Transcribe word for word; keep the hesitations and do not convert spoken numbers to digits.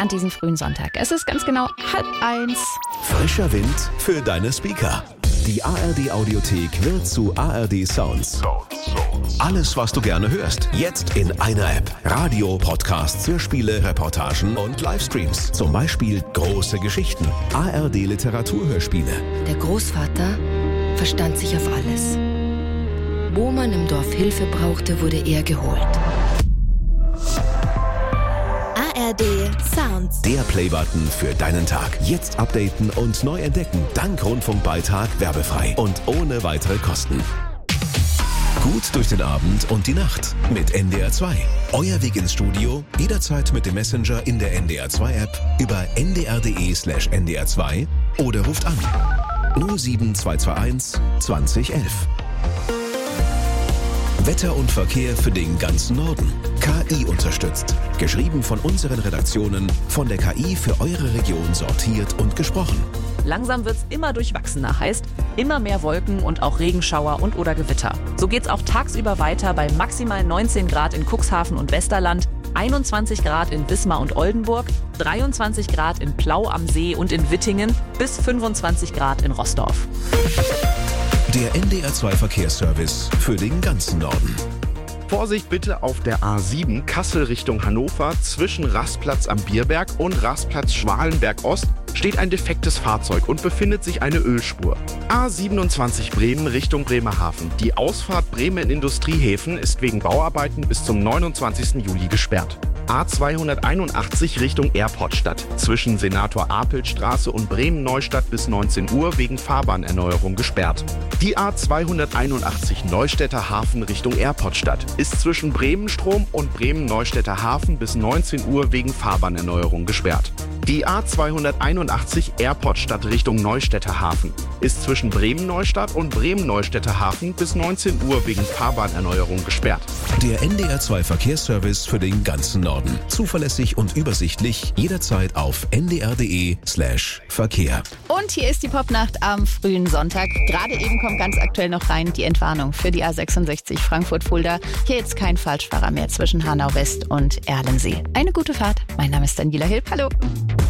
an diesem frühen Sonntag. Es ist ganz genau halb eins. Frischer Wind für deine Speaker. Die A R D-Audiothek wird zu A R D Sounds. Alles, was du gerne hörst, jetzt in einer App. Radio, Podcasts, Hörspiele, Reportagen und Livestreams. Zum Beispiel große Geschichten, A R D-Literaturhörspiele. Der Großvater verstand sich auf alles. Wo man im Dorf Hilfe brauchte, wurde er geholt. A R D Sounds. Der Playbutton für deinen Tag. Jetzt updaten und neu entdecken. Dank Rundfunkbeitrag werbefrei und ohne weitere Kosten. Gut durch den Abend und die Nacht mit N D R zwei. Euer Weg ins Studio, jederzeit mit dem Messenger in der N D R zwei App über n d r punkt d e slash n d r zwei oder ruft an null sieben zwei zwei eins zwanzig elf. Wetter und Verkehr für den ganzen Norden. K I unterstützt. Geschrieben von unseren Redaktionen, von der K I für eure Region sortiert und gesprochen. Langsam wird's immer durchwachsener, heißt immer mehr Wolken und auch Regenschauer und oder Gewitter. So geht's auch tagsüber weiter bei maximal neunzehn Grad in Cuxhaven und Westerland, einundzwanzig Grad in Wismar und Oldenburg, dreiundzwanzig Grad in Plau am See und in Wittingen bis fünfundzwanzig Grad in Roßdorf. Der N D R zwei Verkehrsservice für den ganzen Norden. Vorsicht bitte auf der A sieben Kassel Richtung Hannover. Zwischen Rastplatz am Bierberg und Rastplatz Schwalenberg Ost steht ein defektes Fahrzeug und befindet sich eine Ölspur. A siebenundzwanzig Bremen Richtung Bremerhaven. Die Ausfahrt Bremen Industriehäfen ist wegen Bauarbeiten bis zum neunundzwanzigsten Juli gesperrt. A zweihunderteinundachtzig Richtung Airportstadt. Zwischen Senator-Apelt-Straße und Bremen-Neustadt bis neunzehn Uhr wegen Fahrbahnerneuerung gesperrt. Die A zweihunderteinundachtzig Neustädter Hafen Richtung Airportstadt ist zwischen Bremen-Strom und Bremen-Neustädter Hafen bis neunzehn Uhr wegen Fahrbahnerneuerung gesperrt. Die A zweihunderteinundachtzig Airportstadt Richtung Neustädter Hafen ist zwischen Bremen-Neustadt und Bremen-Neustädter Hafen bis neunzehn Uhr wegen Fahrbahnerneuerung gesperrt. Der N D R zwei Verkehrsservice für den ganzen Norden. Zuverlässig und übersichtlich, jederzeit auf n d r punkt d e slash Verkehr. Und hier ist die Popnacht am frühen Sonntag. Gerade eben kommt ganz aktuell noch rein die Entwarnung für die A sechsundsechzig Frankfurt-Fulda. Hier jetzt kein Falschfahrer mehr zwischen Hanau West und Erlensee. Eine gute Fahrt. Mein Name ist Daniela Hilb. Hallo.